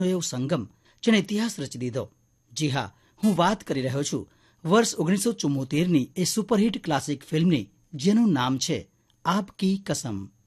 એવો સંગમ જેણે ઇતિહાસ રચી દીધો. જી હા, હું વાત કરી રહ્યો છું વર્ષ 1974ની એ સુપરહિટ ક્લાસિક ફિલ્મની, જેનું નામ છે આપ કી કસમ.